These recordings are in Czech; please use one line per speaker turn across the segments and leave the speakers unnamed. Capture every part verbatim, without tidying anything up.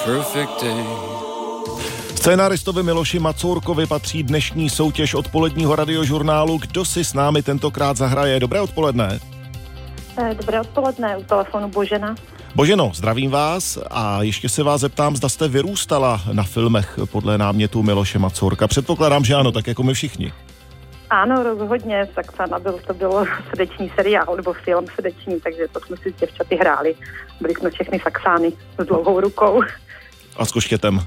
Perfect day.
Scénáristovi Miloši Macourkovi patří dnešní soutěž odpoledního radiožurnálu. Kdo si s námi tentokrát zahraje? Dobré odpoledne.
Dobré odpoledne, u telefonu Božena.
Boženo, zdravím vás a ještě se vás zeptám, zda jste vyrůstala na filmech podle námětu Miloše Macourka. Předpokládám, že ano, tak jako my všichni.
Ano, rozhodně, Saxána byl, to bylo srdeční seriál, nebo film srdeční, takže to jsme si s děvčaty hráli. Byli jsme všechny Saxány s dlouhou rukou.
A s koštětem.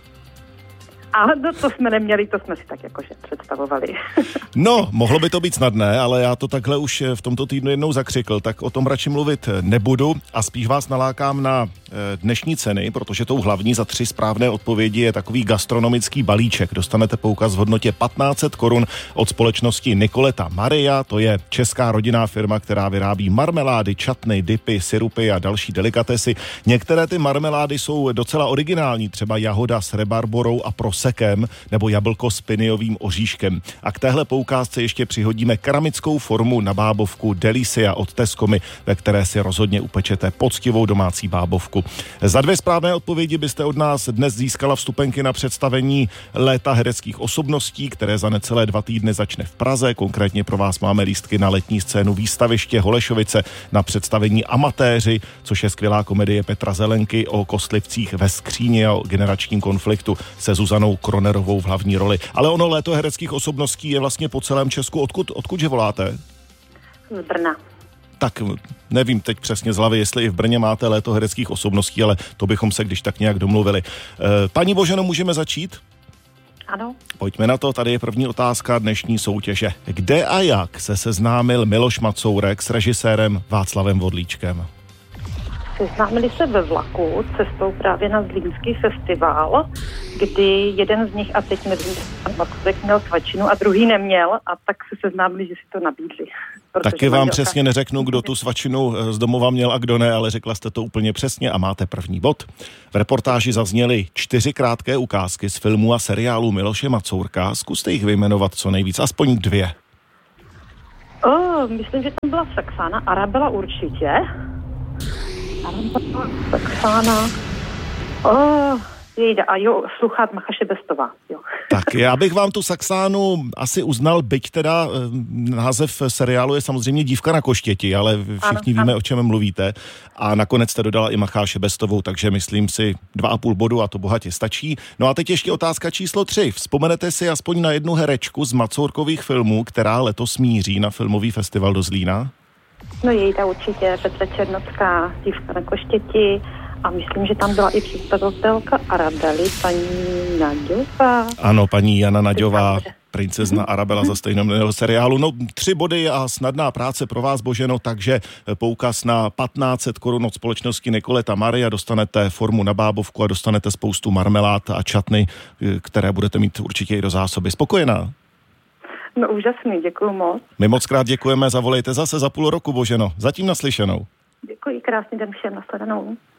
A no, to jsme neměli, to jsme si tak jakože představovali.
No, mohlo by to být snadné, ale já to takhle už v tomto týdnu jednou zakřikl, tak o tom radši mluvit nebudu a spíš vás nalákám na dnešní ceny, protože tou hlavní za tři správné odpovědi je takový gastronomický balíček. Dostanete poukaz v hodnotě patnáct set korun od společnosti Nicoleta Maria, to je česká rodinná firma, která vyrábí marmelády, čatny, dipy, sirupy a další delikatesy. Některé ty marmelády jsou docela originální, třeba jahoda s rebarborou a prosekem nebo jablko s piniovým oříškem. A k téhle poukázce ještě přihodíme keramickou formu na bábovku Delicia od Tescomy, ve které si rozhodně upečete poctivou domácí bábovku. Za dvě správné odpovědi byste od nás dnes získala vstupenky na představení Léta hereckých osobností, které za necelé dva týdny začne v Praze. Konkrétně pro vás máme lístky na letní scénu výstaviště Holešovice na představení Amatéři, což je skvělá komedie Petra Zelenky o kostlivcích ve skříni a o generačním konfliktu se Zuzanou Kronerovou v hlavní roli. Ale ono Léto hereckých osobností je vlastně po celém Česku. Odkud, odkudže voláte?
Z Brna.
Tak nevím teď přesně z hlavy, jestli i v Brně máte Léto hereckých osobností, ale to bychom se když tak nějak domluvili. Paní Boženo, můžeme začít?
Ano.
Pojďme na to, tady je první otázka dnešní soutěže. Kde a jak se seznámil Miloš Macourek s režisérem Václavem Vodlíčkem?
Seznámili se ve vlaku cestou právě na Zlínský festival, kdy jeden z nich, a teď nevím, pan Macourek měl svačinu a druhý neměl, a tak se seznámili, že si to nabídli.
Taky vám přesně neřeknu, kdo tu svačinu z domova měl a kdo ne, ale řekla jste to úplně přesně a máte první bod. V reportáži zazněly čtyři krátké ukázky z filmů a seriálů Miloše Macourka. Zkuste jich vyjmenovat co nejvíc, aspoň dvě.
Oh, myslím, že tam byla Saxána, Arabela určitě. Arabela, Saxána. Oh, jejda, a jo, Sluchát Macha Šebestová, jo.
Tak já bych vám tu Saxánu asi uznal, byť teda název seriálu je samozřejmě Dívka na koštěti, ale všichni ano, víme, ano. O čem mluvíte. A nakonec jste dodala i Macha Šebestovou, takže myslím si dva a půl bodu a to bohatě stačí. No a teď ještě otázka číslo tři. Vzpomenete si aspoň na jednu herečku z Macourkových filmů, která letos míří na filmový festival do Zlína?
No jejda určitě, Petra Černocká, Dívka na koštěti. A myslím, že tam byla i představitelka Arabely, paní Naďová.
Ano, paní Jana Naďová, princezna Arabela za stejnojmenného seriálu. No, tři body a snadná práce pro vás, Boženo, takže poukaz na patnáct set korun od společnosti Nicoleta Maria, dostanete formu na bábovku a dostanete spoustu marmelád a čatny, které budete mít určitě i do zásoby. Spokojená?
No úžasný, děkuju moc.
My moc krát děkujeme, zavolejte zase za půl roku, Boženo. Zatím naslyšenou.
Děkuji, krásný den všem, nashledanou.